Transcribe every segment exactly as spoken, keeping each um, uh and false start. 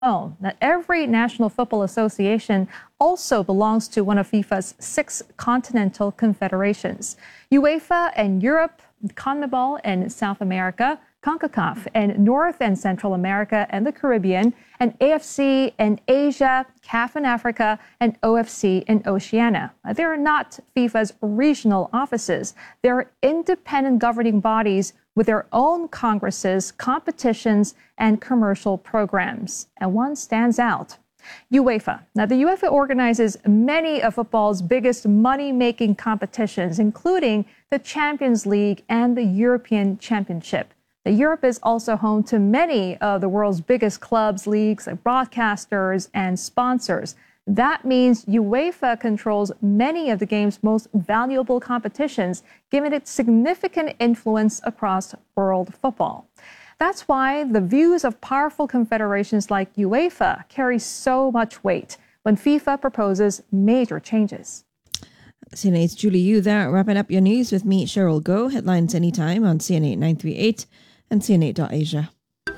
Oh, now every National Football Association also belongs to one of FIFA's six continental confederations: UEFA and Europe, CONMEBOL and South America, CONCACAF and North and Central America and the Caribbean, and A F C and Asia, C A F and Africa, and O F C and Oceania. They are not FIFA's regional offices. They are independent governing bodies with their own congresses, competitions, and commercial programs. And one stands out: UEFA. Now, the UEFA organizes many of football's biggest money-making competitions, including the Champions League and the European Championship. The Europe is also home to many of the world's biggest clubs, leagues, broadcasters, and sponsors. That means UEFA controls many of the game's most valuable competitions, giving it significant influence across world football. That's why the views of powerful confederations like UEFA carry so much weight when FIFA proposes major changes. C N A's Julie Yu there, wrapping up your news with me, Cheryl Goh. Headlines anytime on C N A nine three eight and C N eight dot Asia.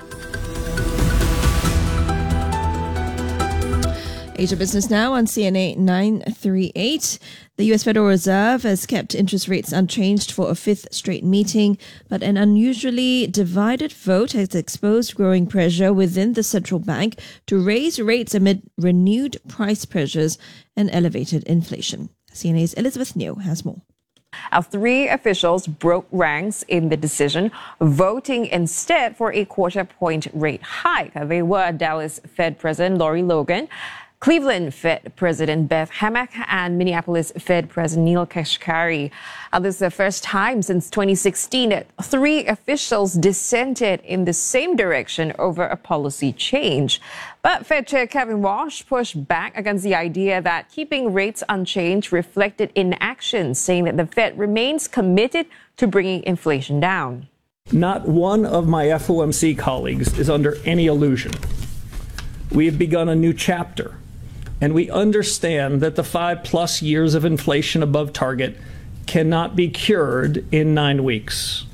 Asia Business Now on C N A nine three eight. The U S Federal Reserve has kept interest rates unchanged for a fifth straight meeting, but an unusually divided vote has exposed growing pressure within the central bank to raise rates amid renewed price pressures and elevated inflation. C N A's Elizabeth Neo has more. Our three officials broke ranks in the decision, voting instead for a quarter point rate hike. They were Dallas Fed President Lori Logan, Cleveland Fed President Beth Hammack, and Minneapolis Fed President Neil Kashkari. Uh, this is the first time since twenty sixteen that three officials dissented in the same direction over a policy change. But Fed Chair Kevin Walsh pushed back against the idea that keeping rates unchanged reflected inaction, saying that the Fed remains committed to bringing inflation down. Not one of my F O M C colleagues is under any illusion. We have begun a new chapter, and we understand that the five plus years of inflation above target cannot be cured in nine weeks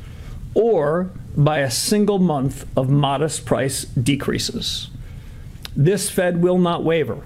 or by a single month of modest price decreases. This Fed will not waver.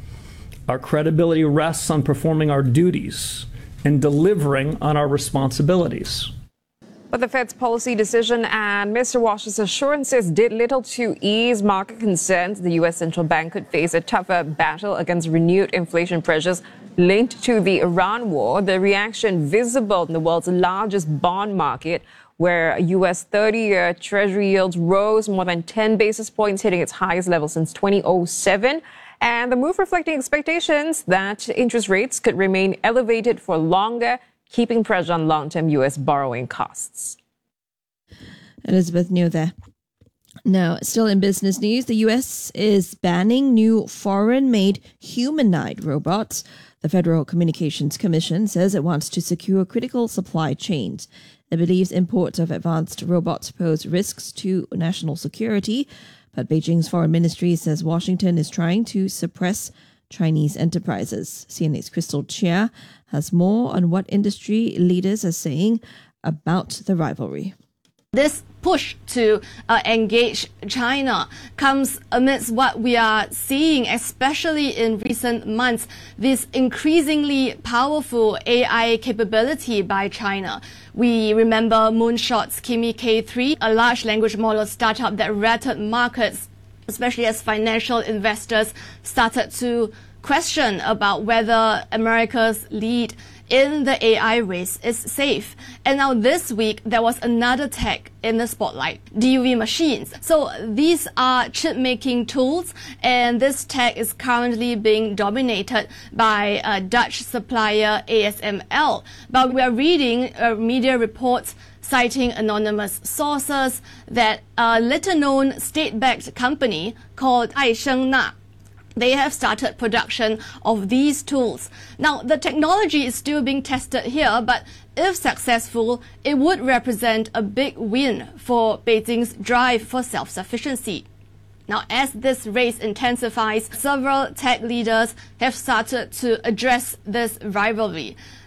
Our credibility rests on performing our duties and delivering on our responsibilities. But the Fed's policy decision and Mister Walsh's assurances did little to ease market concerns. The U S central bank could face a tougher battle against renewed inflation pressures linked to the Iran war. The reaction visible in the world's largest bond market, where U S thirty-year Treasury yields rose more than ten basis points, hitting its highest level since two thousand seven. And the move reflecting expectations that interest rates could remain elevated for longer, keeping pressure on long-term U S borrowing costs. Elizabeth New there. Now, still in business news, the U S is banning new foreign-made humanoid robots. The Federal Communications Commission says it wants to secure critical supply chains. It believes imports of advanced robots pose risks to national security, but Beijing's foreign ministry says Washington is trying to suppress Chinese enterprises. C N A's Crystal Chia has more on what industry leaders are saying about the rivalry. This push to uh, engage China comes amidst what we are seeing, especially in recent months, this increasingly powerful A I capability by China. We remember Moonshot's Kimi K three, a large language model startup that rattled markets, especially as financial investors started to question about whether America's lead in the A I race is safe. And now this week, there was another tech in the spotlight, D U V machines. So these are chip-making tools, and this tech is currently being dominated by uh, Dutch supplier A S M L. But we are reading uh, media reports citing anonymous sources that a little-known state-backed company called Aisheng Na, they have started production of these tools. Now, the technology is still being tested here, but if successful, it would represent a big win for Beijing's drive for self-sufficiency. Now, as this race intensifies, several tech leaders have started to address this rivalry.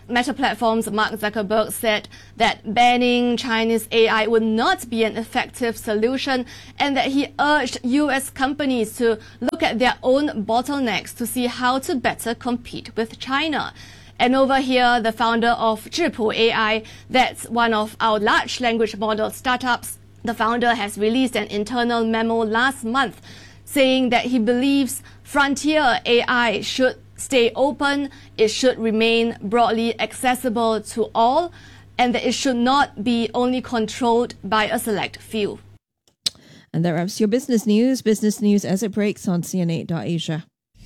Meta Platforms' Mark Zuckerberg said that banning Chinese A I would not be an effective solution, and that he urged U S companies to look at their own bottlenecks to see how to better compete with China. And over here, the founder of Zhipu A I, that's one of our large language model startups, the founder has released an internal memo last month saying that he believes frontier A I should stay open, it should remain broadly accessible to all, and that it should not be only controlled by a select few. And that wraps your business news. Business news as it breaks on C N eight dot Asia.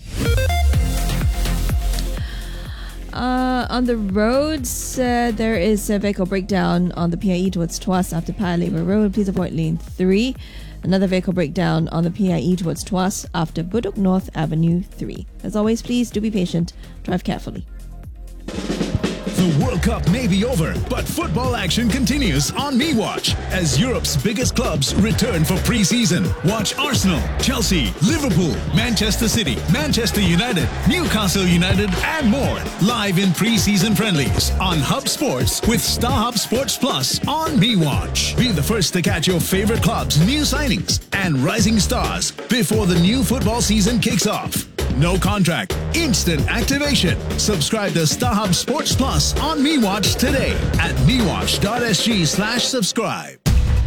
Uh, on the roads, uh, there is a vehicle breakdown on the P I E towards Tuas after Paya Lebar Road. Please avoid lane three. Another vehicle breakdown on the P I E towards Tuas after Bedok North Avenue three. As always, please do be patient. Drive carefully. The World Cup may be over, but football action continues on MeWatch as Europe's biggest clubs return for pre-season. Watch Arsenal, Chelsea, Liverpool, Manchester City, Manchester United, Newcastle United, and more live in pre-season friendlies on Hub Sports with StarHub Sports Plus on MeWatch. Be the first to catch your favorite clubs' new signings and rising stars before the new football season kicks off. No contract, instant activation. Subscribe to StarHub Sports Plus on MeWatch today at mewatch.sg slash subscribe.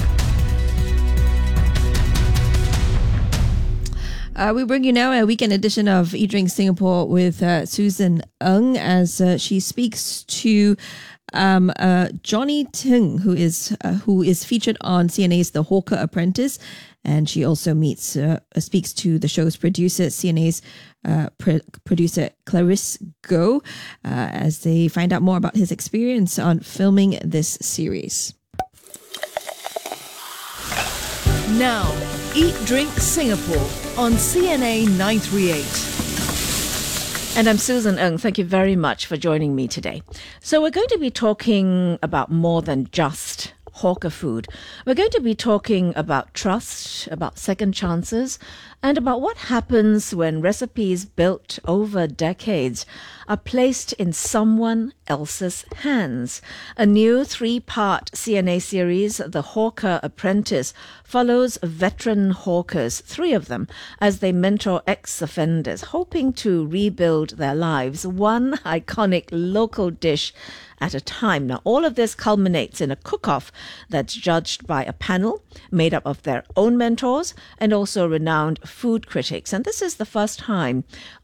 Uh, we bring you now a weekend edition of eDrink Singapore with uh, Susan Ng as uh, she speaks to um, uh, Johnny Teng, who is uh, who is featured on C N A's The Hawker Apprentice, and she also meets uh, speaks to the show's producer, C N A's uh, pr- producer Clarisse Goh, uh, as they find out more about his experience on filming this series. Now, Eat Drink Singapore on C N A nine thirty-eight. And I'm Susan Ng. Thank you very much for joining me today. So we're going to be talking about more than just hawker food. We're going to be talking about trust, about second chances, and about what happens when recipes built over decades are placed in someone else's hands. A new three-part C N A series, The Hawker Apprentice, follows veteran hawkers, three of them, as they mentor ex-offenders, hoping to rebuild their lives, one iconic local dish at a time. Now, all of this culminates in a cook-off that's judged by a panel made up of their own mentors and also renowned food critics. And this is the first time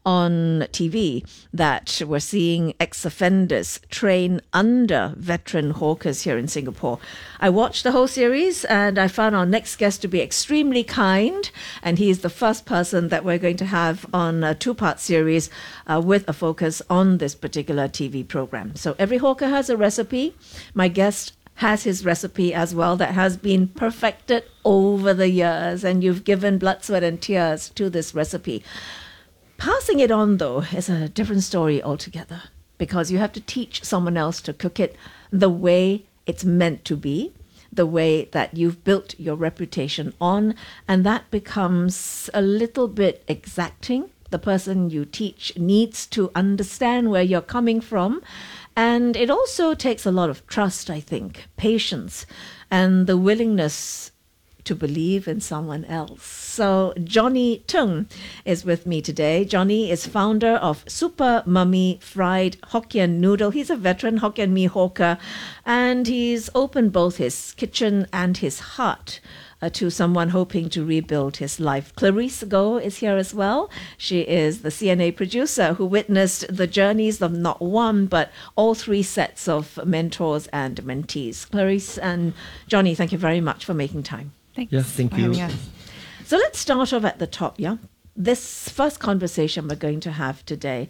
on T V that we're seeing ex-offenders train under veteran hawkers here in Singapore. I watched the whole series and I found our next guest to be extremely kind, and he is the first person that we're going to have on a two-part series uh, with a focus on this particular T V program. So every hawker has a recipe. My guest has his recipe as well that has been perfected over the years, and you've given blood, sweat and tears to this recipe. Passing it on, though, is a different story altogether, because you have to teach someone else to cook it the way it's meant to be, the way that you've built your reputation on, and that becomes a little bit exacting. The person you teach needs to understand where you're coming from. And it also takes a lot of trust, I think, patience, and the willingness to believe in someone else. So Johnny Teng is with me today. Johnny is founder of Super Mummy Fried Hokkien Noodle. He's a veteran Hokkien Mee hawker, and he's opened both his kitchen and his heart Uh, to someone hoping to rebuild his life. Clarisse Goh is here as well. She is the C N A producer who witnessed the journeys of not one, but all three sets of mentors and mentees. Clarisse and Johnny, thank you very much for making time. Thanks. Yeah, thank for you. having us. So let's start off at the top, yeah? This first conversation we're going to have today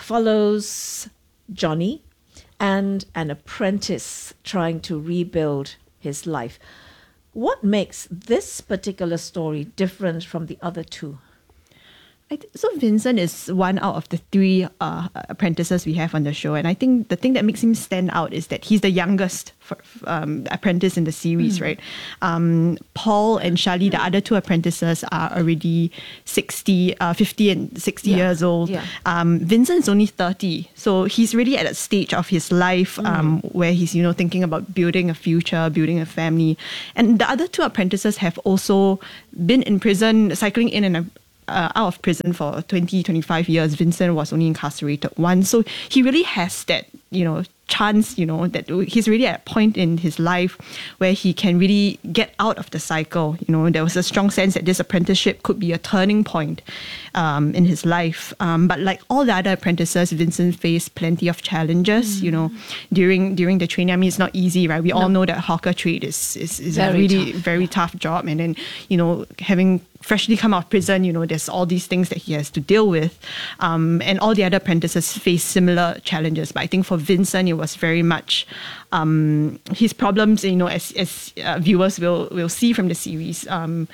follows Johnny and an apprentice trying to rebuild his life. What makes this particular story different from the other two? I th- so Vincent is one out of the three uh, apprentices we have on the show, and I think the thing that makes him stand out is that he's the youngest for, um, apprentice in the series, mm. right? Um, Paul and Charlie, the other two apprentices, are already sixty, uh, fifty and sixty yeah. years old. Yeah. Um, Vincent's only thirty, so he's really at a stage of his life um, mm. where he's, you know, thinking about building a future, building a family. And the other two apprentices have also been in prison, cycling in and Uh, out of prison for twenty, twenty-five years. Vincent was only incarcerated once. So he really has that, you know, chance, you know, that he's really at a point in his life where he can really get out of the cycle. You know, there was a strong sense that this apprenticeship could be a turning point um, in his life. Um, but like all the other apprentices, Vincent faced plenty of challenges, mm-hmm. you know, during during the training. I mean, it's not easy, right? We no. all know that hawker trade is, is, is a really tough. very tough job. And then, you know, having freshly come out of prison, you know, there's all these things that he has to deal with. Um, and all the other apprentices face similar challenges. But I think for Vincent, it was very much um, his problems, you know, as, as uh, viewers will, will see from the series, um,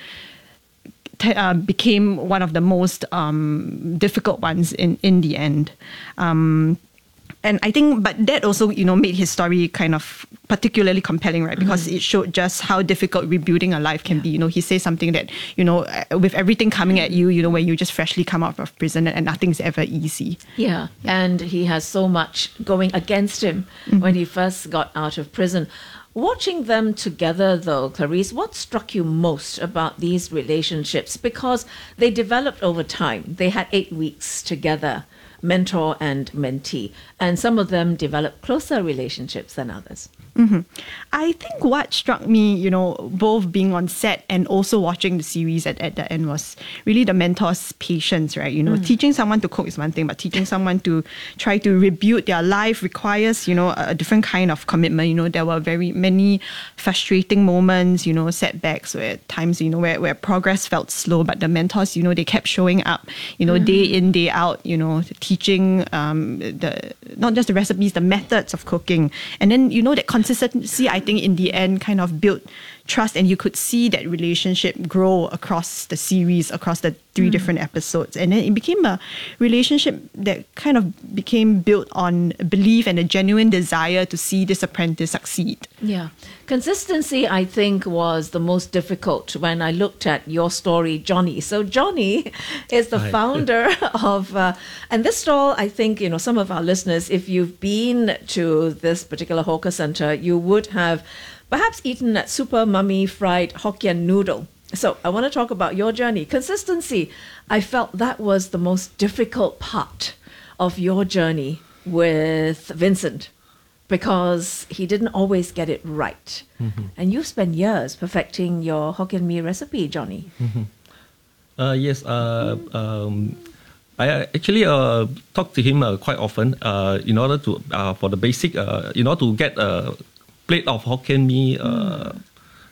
t- uh, became one of the most um, difficult ones in, in the end. Um, And I think, but that also, you know, made his story kind of particularly compelling, right? Because mm-hmm. it showed just how difficult rebuilding a life can yeah. be. You know, he says something that, you know, with everything coming at you, you know, when you just freshly come out of prison, and nothing's ever easy. Yeah, and he has so much going against him mm-hmm. when he first got out of prison. Watching them together, though, Clarice, what struck you most about these relationships? Because they developed over time. They had eight weeks together, mentor and mentee, and some of them developed closer relationships than others. Mm-hmm. I think what struck me, you know, both being on set and also watching the series at, at the end was really the mentor's patience, right? You know, mm. teaching someone to cook is one thing, but teaching someone to try to rebuild their life requires, you know, a, a different kind of commitment. You know, there were very many frustrating moments, you know, setbacks where at times, you know, where, where progress felt slow, but the mentors, you know, they kept showing up, you know, mm. day in, day out, you know, teaching um, the not just the recipes, the methods of cooking. And then, you know, that consistency, I think, in the end kind of built trust, and you could see that relationship grow across the series, across the three mm. different episodes. And then it became a relationship that kind of became built on belief and a genuine desire to see this apprentice succeed. Yeah. Consistency, I think, was the most difficult when I looked at your story, Johnny. So Johnny is the Hi. founder of, uh, and this stall, I think, you know, some of our listeners, if you've been to this particular hawker center, you would have perhaps eaten that Super Mummy fried Hokkien noodle. So I want to talk about your journey. Consistency. I felt that was the most difficult part of your journey with Vincent, because he didn't always get it right. Mm-hmm. And you spent years perfecting your Hokkien Mee recipe, Johnny. Mm-hmm. Uh, yes, uh, um, I actually uh, talk to him uh, quite often uh, in order to, uh, for the basic, uh, in order to get a plate of Hokkien Mee uh, mm.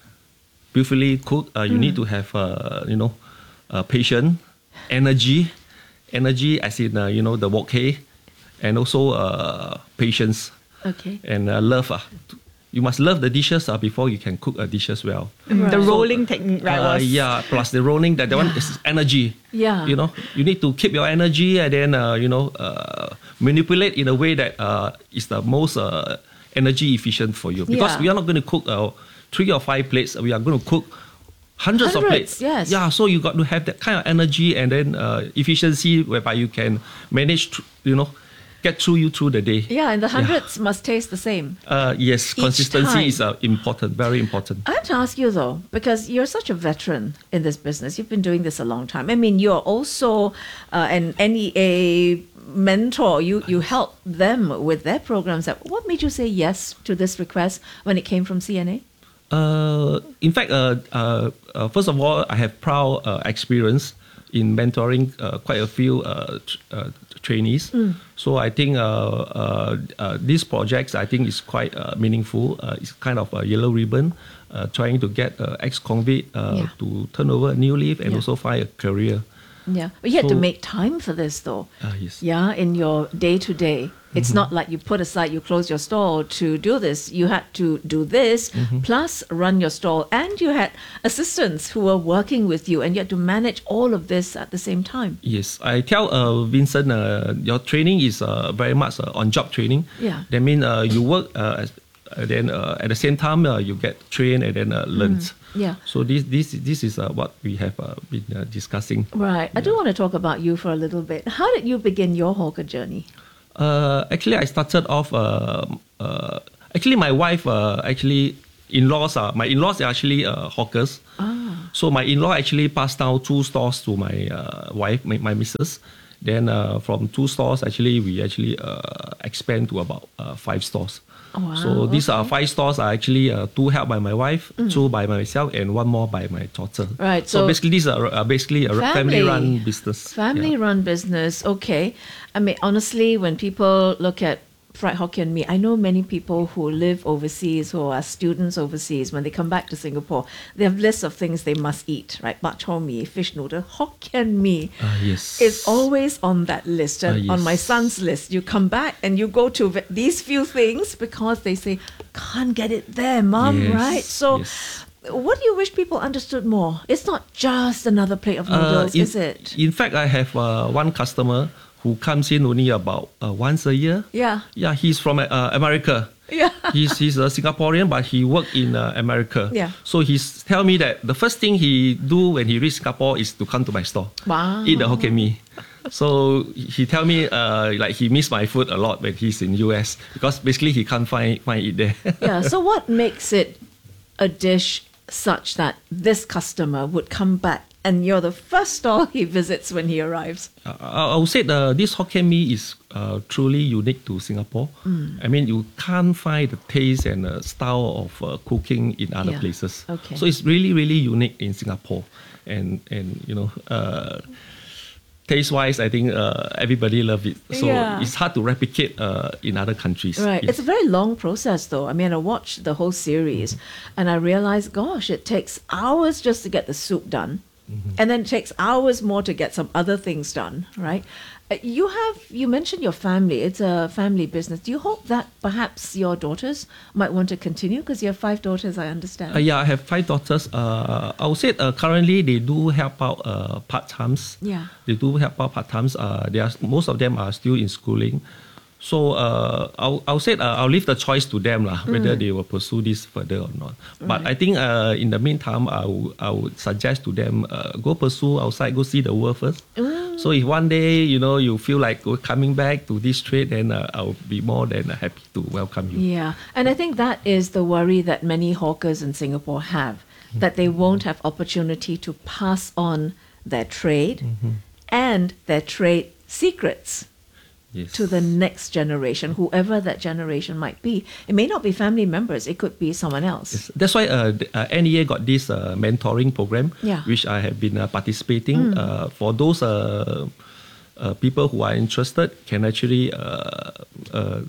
beautifully cooked, uh, you mm. need to have, uh, you know, uh, patience, energy, energy as in, uh, you know, the wok hei, and also uh, patience. Okay. And uh, love. Uh. You must love the dishes uh, before you can cook uh, dishes well. Right. The rolling so, technique, right? Uh, yeah, plus the rolling, that, that yeah. one is energy. Yeah. You know, you need to keep your energy and then, uh, you know, uh, manipulate in a way that uh, is the most uh, energy efficient for you. Because yeah. we are not going to cook uh, three or five plates. We are going to cook hundreds, hundreds of plates. Yes. Yeah, so you got to have that kind of energy and then uh, efficiency whereby you can manage, to, you know, get through you through the day. Yeah, and the hundreds yeah. must taste the same. Uh, yes, Each consistency time. is uh, important, very important. I have to ask you though, because you're such a veteran in this business. You've been doing this a long time. I mean, you're also uh, an N E A mentor. You you help them with their programs. What made you say yes to this request when it came from C N A? Uh, in fact, uh, uh, uh, first of all, I have proud uh, experience in mentoring uh, quite a few uh, tr- uh, trainees. Mm. So I think uh, uh, uh, these projects, I think, is quite uh, meaningful. Uh, it's kind of a yellow ribbon, uh, trying to get uh, ex-convict uh, yeah. to turn over a new leaf and yeah. also find a career. Yeah, but you had So- to make time for this, though. Uh, yes. Yeah, in your day to day. It's Mhm. not like you put aside, you close your stall to do this. You had to do this, Mhm. plus run your stall, and you had assistants who were working with you, and you had to manage all of this at the same time. Yes, I tell uh, Vincent, uh, your training is uh, very much uh, on-job training. Yeah. That means uh, you work, uh, as- uh, then uh, at the same time uh, you get trained and then uh, learn. Yeah. So this this this is uh, what we have uh, been uh, discussing. Right. I do want to talk about you for a little bit. How did you begin your hawker journey? Uh, actually, I started off. Uh, uh, actually, my wife uh, actually in-laws are my in-laws are actually uh, hawkers. Ah. So my in-law actually passed down two stores to my uh, wife, my, my missus. Then uh, from two stores, actually we actually uh, expand to about uh, five stores. Oh, wow, So these are okay. five stores are actually uh, two held by my wife, Mm. two by myself, and one more by my daughter. Right, So, so- basically, these are uh, basically a Family. family-run business. Family Yeah. run business, okay. I mean, honestly, when people look at fried Hokkien mee, I know many people who live overseas, who are students overseas, when they come back to Singapore, they have lists of things they must eat, right? Bak chor mee, fish noodle, Hokkien mee Uh, yes. is always on that list. And Ah, on my yes. son's list, you come back and you go to v- these few things because they say, can't get it there, mom, Yes, right? So, yes. what do you wish people understood more? It's not just another plate of noodles, Uh, in, is it? In fact, I have uh, one customer who comes in only about uh, once a year. Yeah. Yeah, he's from uh, America. Yeah. He's he's a Singaporean, but he worked in uh, America. Yeah. So he's tell me that the first thing he do when he reach Singapore is to come to my store, Wow. eat the Hokkien mee. So he tell me uh, like he miss my food a lot when he's in U S because basically he can't find find it there. Yeah. So what makes it a dish such that this customer would come back and you're the first stall he visits when he arrives? Uh, I I would say the, this Hokkien mee is uh, truly unique to Singapore. Mm. I mean, you can't find the taste and uh, style of uh, cooking in other Yeah. places. Okay. So it's really, really unique in Singapore. And, and you know, uh, taste-wise, I think uh, everybody love it. So Yeah. it's hard to replicate uh, in other countries. Right. Yes. It's a very long process, though. I mean, I watched the whole series and I realized, gosh, it takes hours just to get the soup done. And then it takes hours more to get some other things done, right? Uh, You have, you mentioned your family. It's a family business. Do you hope that perhaps your daughters might want to continue? Because you have five daughters, I understand. Uh, yeah, I have five daughters. Uh, I would say uh, currently they do help out uh, part times. Yeah. They do help out part times. Uh, they are most of them are still in schooling. So uh, I'll, I'll say uh, I'll leave the choice to them lah, whether Mm. they will pursue this further or not. But Right. I think uh, in the meantime, I would I would suggest to them uh, go pursue outside, go see the world first. Mm. So if one day you know you feel like go- coming back to this trade, then uh, I'll be more than happy to welcome you. Yeah, and I think that is the worry that many hawkers in Singapore have, that they won't have opportunity to pass on their trade and their trade secrets Yes. to the next generation, whoever that generation might be. It may not be family members, it could be someone else. That's why uh, the, uh, N E A got this uh, mentoring program, Yeah. which I have been uh, participating. Mm. Uh, for those uh, uh, people who are interested, can actually uh, uh,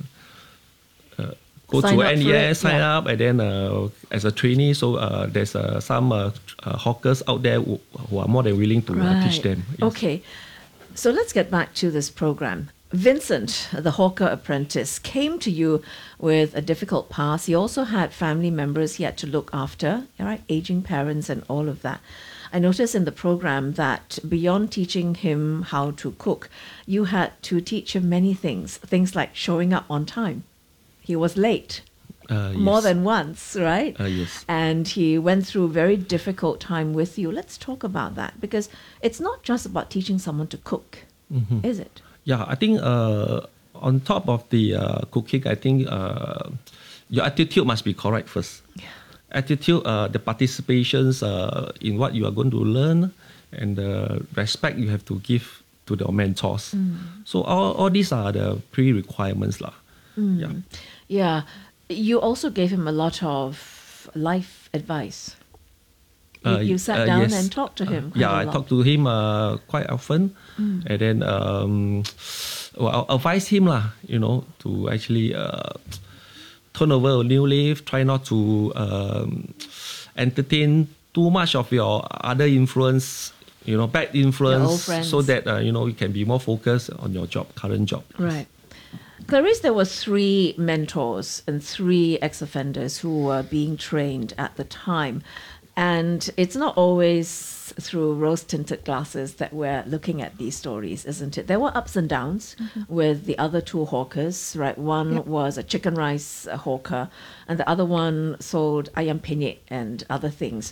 uh, go Sign to up N E for A, it, sign yeah. up, and then uh, as a trainee. So uh, there's uh, some uh, uh, hawkers out there who, who are more than willing to uh, teach them. Yes. Okay, so let's get back to this program. Vincent, the hawker apprentice, came to you with a difficult past. He also had family members he had to look after, all right, aging parents and all of that. I noticed in the program that beyond teaching him how to cook, you had to teach him many things, things like showing up on time. He was late Uh, more yes. than once, right? Uh, yes. And he went through a very difficult time with you. Let's talk about that, because it's not just about teaching someone to cook, Mhm. is it? Yeah, I think uh, on top of the uh, cooking, I think uh, your attitude must be correct first. Attitude, uh, the participations uh, in what you are going to learn, and the respect you have to give to the mentors. So all, all these are the pre-requirements lah. Mm. Yeah. Yeah. You also gave him a lot of life advice. You, Uh, you sat uh, down yes. and talked to him. Uh, quite yeah, a I lot. talked to him uh, quite often, Mm. and then um, well, I'll advise him lah, you know, to actually uh, turn over a new leaf. Try not to um, entertain too much of your other influence you know, bad influence, so that uh, you know you can be more focused on your job, current job. Right. Clarice, there were three mentors and three ex-offenders who were being trained at the time. And it's not always through rose-tinted glasses that we're looking at these stories, isn't it? There were ups and downs mm-hmm. with the other two hawkers, right? One yep. was a chicken rice hawker, and the other one sold ayam penyet and other things.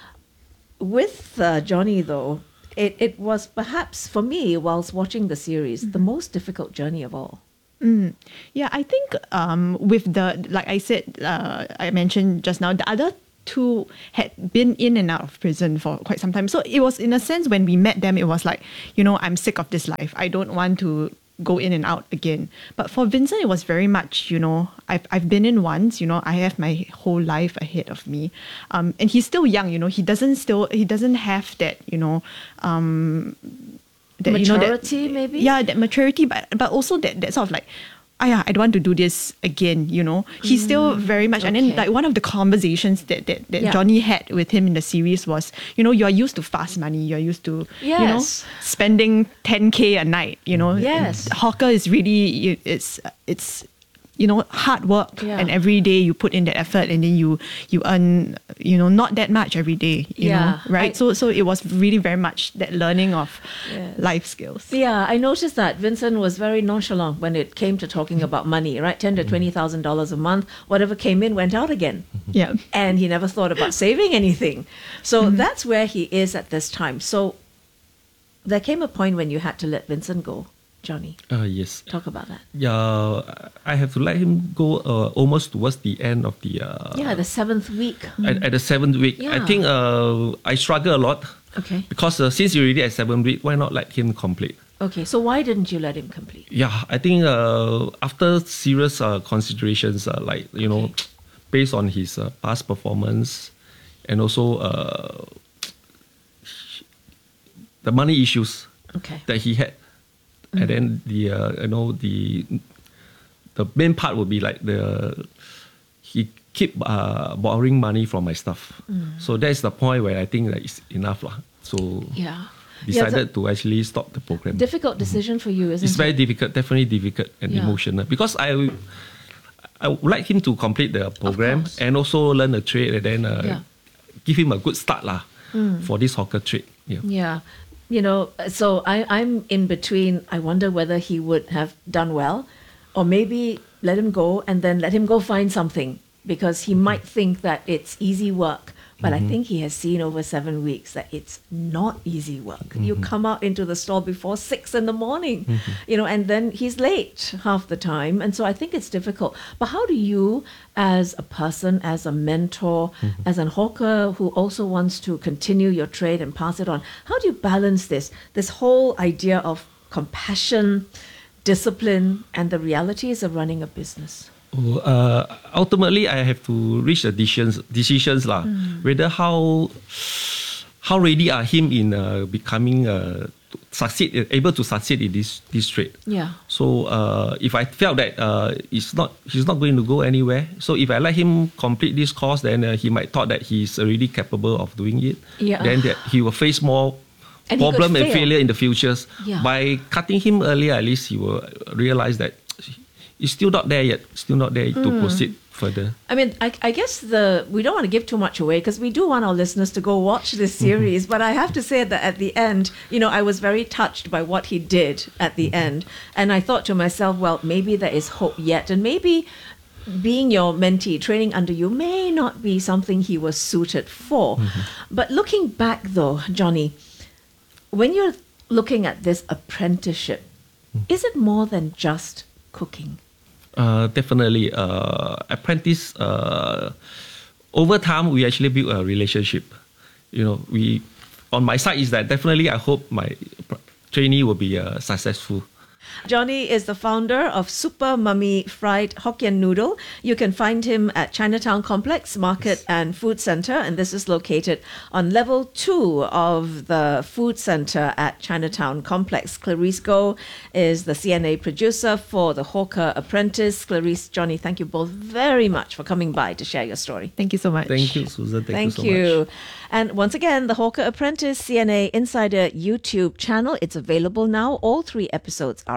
With uh, Johnny, though, it, it was perhaps, for me, whilst watching the series, mm-hmm. the most difficult journey of all. Mm. Yeah, I think um, with the, like I said, uh, I mentioned just now, the other two had been in and out of prison for quite some time. So it was, in a sense, when we met them, it was like, you know, I'm sick of this life. I don't want to go in and out again. But for Vincent, it was very much, you know, I've, I've been in once, you know, I have my whole life ahead of me. Um, and he's still young, you know, he doesn't still, he doesn't have that, you know, um, that, maturity, you know, that, maybe? Yeah, that maturity, but but also that, that sort of like, ah, yeah, I don't want to do this again, you know. He's mm, still very much, okay. and then like one of the conversations that, that, that yeah. Johnny had with him in the series was, you know, you're used to fast money, you're used to, yes. you know, spending ten K a night, you know. Yes. Hawker is really, it's, it's, you know, hard work, yeah. and every day you put in that effort, and then you you earn, you know, not that much every day, you yeah, know, right? I, so so it was really very much that learning of yes. life skills. Yeah, I noticed that Vincent was very nonchalant when it came to talking about money, right? Ten to twenty thousand dollars a month, whatever came in went out again. Yeah, and he never thought about saving anything. So mm-hmm. that's where he is at this time. So there came a point when you had to let Vincent go. Johnny, uh, yes. Talk about that. Yeah, I have to let him go uh, almost towards the end of the... Uh, yeah, the seventh week. At, at the seventh week. Yeah. I think uh, I struggle a lot. Okay. Because uh, since you're already at seventh week, why not let him complete? Okay, so why didn't you let him complete? Yeah, I think uh, after serious uh, considerations, uh, like, you know, okay. based on his uh, past performance and also uh, the money issues okay. that he had. And then the uh, you know the the main part would be like the he keep uh, borrowing money from my staff. Mm. So that's the point where I think that it's enough lah. So yeah, decided yeah, to actually stop the program. Difficult decision mm. for you, isn't it's it? It's very difficult, definitely difficult and yeah. emotional because I I would like him to complete the program and also learn the trade and then uh, yeah. give him a good start lah mm. for this hawker trade. Yeah. Yeah. You know, so I, I'm in between. I wonder whether he would have done well or maybe let him go and then let him go find something because he might think that it's easy work. But mm-hmm. I think he has seen over seven weeks that it's not easy work. Mm-hmm. You come out into the store before six in the morning, mm-hmm. you know, and then he's late half the time. And so I think it's difficult. But how do you, as a person, as a mentor, mm-hmm. as an hawker who also wants to continue your trade and pass it on, how do you balance this, this whole idea of compassion, discipline, and the realities of running a business? Uh, ultimately, I have to reach the decisions, decisions lah. Mm. Whether how how ready are him in uh, becoming uh, succeed, able to succeed in this this trade. Yeah. So uh, if I felt that uh, it's not, he's not going to go anywhere. So if I let him complete this course, then uh, he might thought that he's already capable of doing it. Yeah. Then that he will face more and problem and failure in the futures. Yeah. By cutting him earlier, at least he will realize that. It's still not there yet. Still not there mm. to proceed further. I mean, I, I guess the we don't want to give too much away because we do want our listeners to go watch this series. Mm-hmm. But I have to say that at the end, you know, I was very touched by what he did at the mm-hmm. end, and I thought to myself, well, maybe there is hope yet, and maybe being your mentee, training under you, may not be something he was suited for. Mm-hmm. But looking back, though, Johnny, when you're looking at this apprenticeship, mm-hmm. is it more than just cooking? Uh, definitely. Uh, apprentice, uh, over time, we actually build a relationship. You know, we, on my side is that definitely I hope my trainee will be uh, successful. Johnny is the founder of Super Mummy Fried Hokkien Noodle. You can find him at Chinatown Complex Market and Food Center, and this is located on level two of the Food Center at Chinatown Complex. Clarice Goh is the C N A producer for The Hawker Apprentice. Clarice, Johnny, thank you both very much for coming by to share your story. Thank you so much. Thank you, Susan. Thank, Thank you so you. much. And once again, the Hawker Apprentice C N A Insider YouTube channel, it's available now. All three episodes are